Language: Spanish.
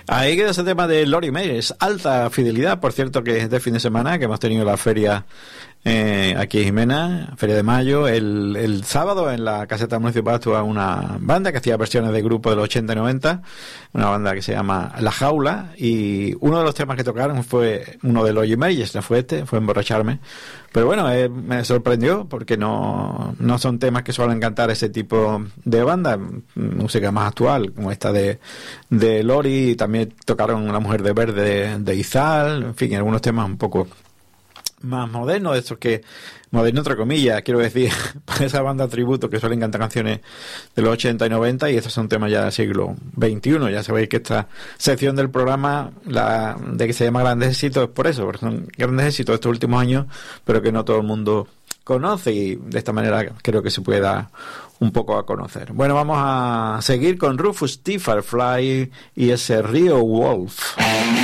Ahí queda ese tema de Lori Meyers, alta fidelidad, por cierto, que es de fin de semana, que hemos tenido la feria aquí en Jimena, Feria de Mayo. El sábado en la caseta municipal estuvo una banda que hacía versiones de grupo de los 80 y 90, una banda que se llama La Jaula, y uno de los temas que tocaron fue uno de Lori Meyers, no fue fue Emborracharme. Pero bueno, me sorprendió porque no son temas que suelen cantar ese tipo de banda, música más actual, como esta de Lori, y también tocaron La Mujer de Verde de Izal, en fin, algunos temas un poco más modernos, de estos que, moderno entre comillas, quiero decir, para esa banda tributo que suelen cantar canciones de los 80 y 90, y estos son temas ya del siglo XXI. Ya sabéis que esta sección del programa, de que se llama Grandes Éxitos, es por eso, porque son grandes éxitos de estos últimos años, pero que no todo el mundo conoce, y de esta manera creo que se puede dar un poco a conocer. Bueno, vamos a seguir con Rufus T. Firefly y ese Rio Wolf.